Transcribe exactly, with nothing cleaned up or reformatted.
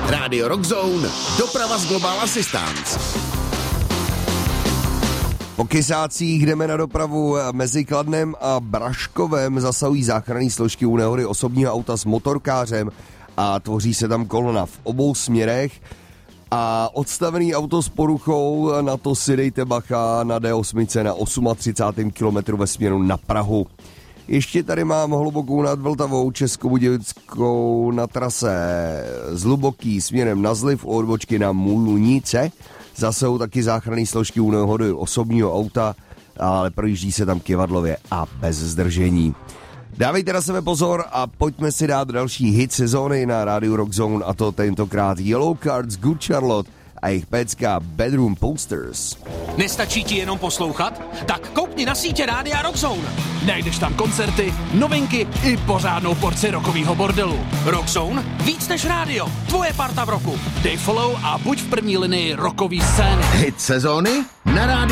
Radio Rockzone, doprava z Global Assistance. Po Kysácích jdeme na dopravu. Mezi Kladnem a Braškovem zasahují záchranné složky u nehody osobního auta s motorkářem a tvoří se tam kolona v obou směrech. A odstavený auto s poruchou, na to si dejte bacha na D osm na třicátém osmém kilometru ve směru na Prahu. Ještě tady mám hlubokou nad Vltavou Českobudějovickou na trase z Hluboký směrem na Zliv u odbočky na Mulunice. Zase jsou taky záchranné složky u nehody osobního auta, ale projíždí se tam kyvadlově a bez zdržení. Dávejte na sebe pozor a pojďme si dát další hit sezóny na rádiu Rockzone, a to tentokrát Yellow Cards, Good Charlotte a jejich pécka Bedroom Posters. Nestačí ti jenom poslouchat? Tak koukni na sítě rádia Rockzone. Najdeš tam koncerty, novinky i pořádnou porci rockovýho bordelu. Rockzone? Víc než rádio. Tvoje parta v roku. Dej follow a buď v první linii rockový scény. Hit sezóny na rádiu